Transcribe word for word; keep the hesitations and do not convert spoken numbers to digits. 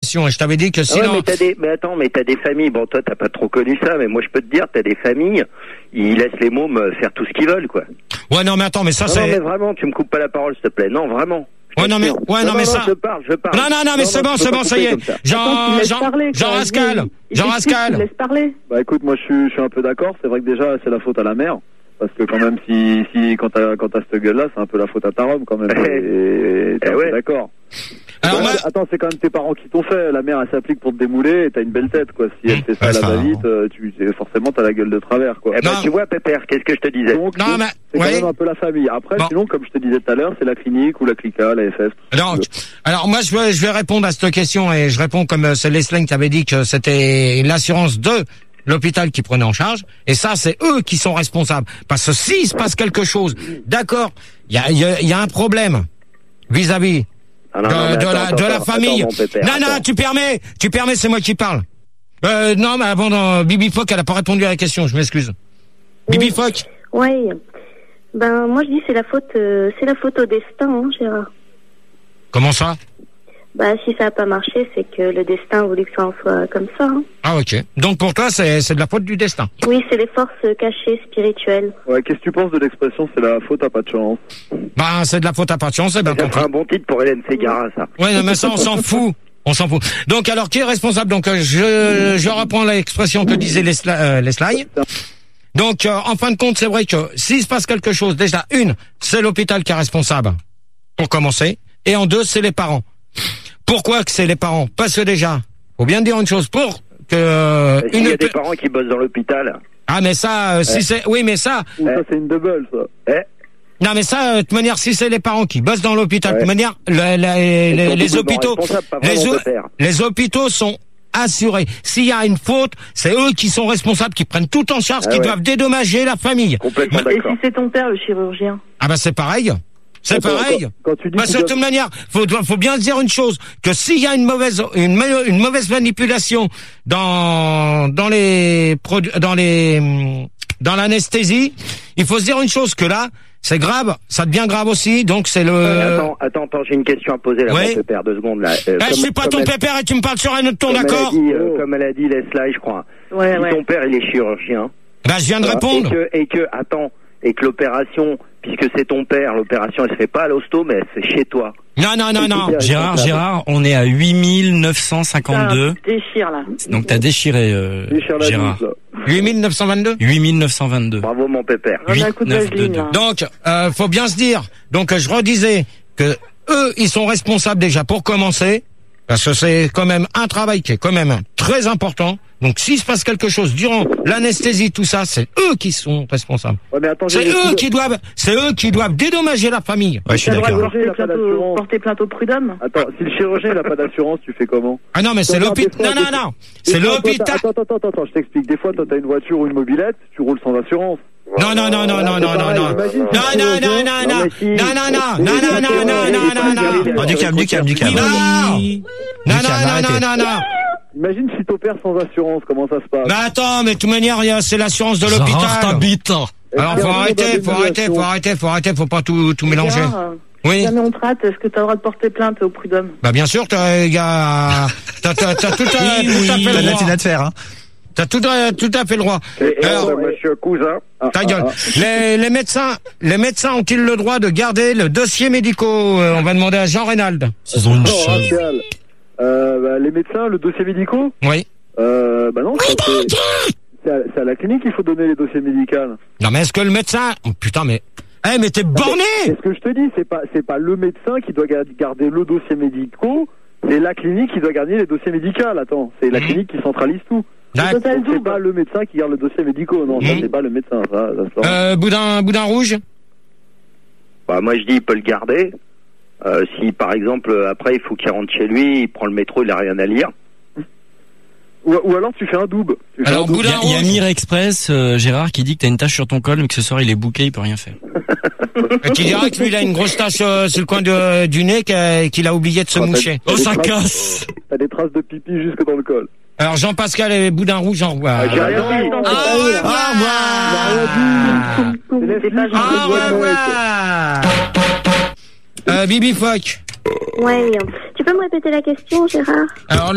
Et je t'avais dit que sinon... Ah ouais, mais, t'as des, mais attends, mais t'as des familles, bon toi t'as pas trop connu ça, mais moi je peux te dire, t'as des familles, ils laissent les mômes faire tout ce qu'ils veulent, quoi. Ouais, non, mais attends, mais ça non, c'est... Non, mais vraiment, tu me coupes pas la parole, s'il te plaît. Non, vraiment. Ouais, non, mais, ouais, non, non, mais non, ça... je parle, je parle. Non, non, non, mais c'est bon, c'est bon, ça y est. Jean, Jean, Jean Rascal. Jean Rascal. Laisse parler. Bah écoute, moi je suis, je suis un peu d'accord. C'est vrai que déjà c'est la faute à la mère. Parce que quand même, si, si quand t'as, quand t'as cette gueule-là, c'est un peu la faute à ta Rome quand même. Et, et t'es eh ouais. d'accord. Alors, ouais, moi... Attends, c'est quand même tes parents qui t'ont fait. La mère, elle s'applique pour te démouler et t'as une belle tête, quoi. Si elle fait ça à la va-vite, tu, forcément, t'as la gueule de travers, quoi. Eh ben, tu vois, Pépère, qu'est-ce que je te disais? Donc, non, mais... c'est ouais. quand même un peu la famille. Après, bon. sinon, comme je te disais tout à l'heure, c'est la clinique ou la Clica, la F F. Alors, alors moi, je vais, je vais répondre à cette question et je réponds comme c'est Leslie qui avait dit que c'était l'assurance de l'hôpital qui prenait en charge, et ça, c'est eux qui sont responsables. Parce que s'il se passe quelque chose, d'accord, il y a, y, a, y a un problème vis-à-vis ah non, de, non, de attends, la, attends, de la attends, famille. attends, pépère, non, non, attends. tu permets, tu permets, c'est moi qui parle. Euh, non, mais avant, non, Bibi Fock, elle a pas répondu à la question, je m'excuse. Oui. Bibi Fock. Oui. Ben, moi, je dis c'est la faute, euh, c'est la faute au destin, hein, Gérard. Comment ça? Bah, si ça n'a pas marché, c'est que le destin a voulu que ça en soit comme ça. Hein. Ah, ok. Donc pour toi, c'est, c'est de la faute du destin. Oui, c'est les forces cachées, spirituelles. Ouais, qu'est-ce que tu penses de l'expression c'est la faute à pas de chance? Bah, c'est de la faute à pas de chance, c'est bien Ça compris. fera un bon titre pour Hélène Ségara, ça. Ouais, non, mais ça, on s'en fout. On s'en fout. Donc, alors, qui est responsable? Donc, euh, je, je reprends l'expression que disait Leslie. Euh, Leslie. Donc, euh, en fin de compte, c'est vrai que s'il se passe quelque chose, déjà, une, c'est l'hôpital qui est responsable, pour commencer. Et en deux, c'est les parents. Pourquoi que c'est les parents? Parce que déjà, faut bien dire une chose, pour que... Euh, S'il une... y a des parents qui bossent dans l'hôpital. Ah, mais ça, euh, si eh. c'est... Oui, mais ça... Ou ça, c'est une double, ça. Eh. Non, mais ça, de toute manière, si c'est les parents qui bossent dans l'hôpital, de ouais. toute manière, le, le, les, les hôpitaux... Les, o- les, les hôpitaux sont assurés. S'il y a une faute, c'est eux qui sont responsables, qui prennent tout en charge, ah qui ouais. doivent dédommager la famille. Complètement Et d'accord. si c'est ton père, le chirurgien? Ah bah c'est pareil. C'est Attends, pareil. Quand, quand tu dis Parce que de toute manière, faut, faut bien se dire une chose, que s'il y a une mauvaise, une, une mauvaise manipulation dans, dans les produits, dans les, dans l'anesthésie, il faut se dire une chose, que là, c'est grave, ça devient grave aussi, donc c'est le... Euh, attends, attends, attends, j'ai une question à poser là, oui. mon pépère, deux secondes là. Euh, Eh, je suis pas ton elle, pépère et tu me parles sur un autre ton, comme d'accord? elle a dit, euh, Comme elle a dit Leslie, je crois. Ouais, si ouais. ton père, il est chirurgien. Bah, je viens de répondre. Et que, et que, attends, et que l'opération, puisque c'est ton père, l'opération, elle se fait pas à l'hosto, mais elle se fait chez toi. Non, non, non, non. Gérard, Gérard, on est à huit mille neuf cent cinquante-deux. Ça déchire, là. Donc t'as déchiré, euh, Gérard. huit mille neuf cent vingt-deux huit mille neuf cent vingt-deux. Bravo, mon pépère. On a un coup de vaseline, là. Donc, euh, faut bien se dire. Donc, je redisais que eux, ils sont responsables déjà pour commencer, parce que c'est quand même un travail qui est quand même très important. Donc, s'il se passe quelque chose durant l'anesthésie, tout ça, c'est eux qui sont responsables. Ouais, mais attends, c'est eux qui doivent, c'est eux qui doivent dédommager la famille. Ouais, je suis d'accord. Porter plainte au, porter plainte au prud'homme. Attends, si le chirurgien n'a pas d'assurance, tu fais comment? Ah non, mais c'est l'hôpital. Non, non, non. C'est l'hôpital. Attends, attends, attends, attends, je t'explique. Des fois, toi, t'as une voiture ou une mobilette, tu roules sans assurance. Non, non, non, non, non, non, non, non. Non, non, non, non, non. Non, non, non, non, non, non, non, non, non, non. Du calme, du calme, du calme. Non. Non, non, non, non, non. Imagine si t'opères sans assurance, comment ça se passe? Mais attends, mais de toute manière, c'est l'assurance de l'hôpital. Alors, faut arrêter, faut arrêter, faut arrêter, faut arrêter, faut pas tout, tout mélanger. Oui. Jamais on te rate, est-ce que t'as le droit de porter plainte au prud'homme? Bah, bien sûr, t'as, gars, t'as, t'as, t'as tout à, Oui, tout à oui, fait le t'as droit. de faire, hein. T'as tout à, tout à fait le droit. Et, et Alors, alors, monsieur cousin. ta gueule. Les, les médecins, les médecins ont-ils le droit de garder le dossier médical? Euh, On va demander à Jean Reynald. Ils ont une Non, chaîne. Rachel. Euh, bah, les médecins, le dossier médical? Oui. Euh, bah non, ça, c'est, c'est, à, c'est à la clinique qu'il faut donner les dossiers médicaux. Non, mais est-ce que le médecin, oh, putain, mais, eh, mais t'es borné! C'est ce que je te dis, c'est pas, c'est pas le médecin qui doit garder le dossier médical, c'est la clinique qui doit garder les dossiers médicaux. Attends, c'est la Mmh. clinique qui centralise tout. D'accord. Donc, c'est pas le médecin qui garde le dossier médical, non, ça Mmh. c'est pas le médecin, ça, ça se Euh, boudin, boudin rouge? Bah, moi, je dis, il peut le garder. Euh, si, par exemple, après, il faut qu'il rentre chez lui, il prend le métro, il a rien à lire. Ou, ou alors tu fais un double. Tu fais Alors, un double. Il y a, il y a rouge. Mir Express, euh, Gérard, qui dit que t'as une tache sur ton col, mais que ce soir il est bouqué, il peut rien faire. Et tu diras que lui, il a une grosse tache euh, sur le coin de, du nez qu'il qu'il a oublié de se Ah, t'as- moucher. t'as Oh, des ça traces- casse! T'as des traces de pipi jusque dans le col. Alors, Jean-Pascal et boudin rouge, en revoir. Ah, j'ai rien Ah, dit. non, Au c'est revoir. C'est les C'est pas flics, gentil. Au ouais, revoir. Euh, Bibi Fock. Ouais. Tu peux me répéter la question, Gérard? Alors,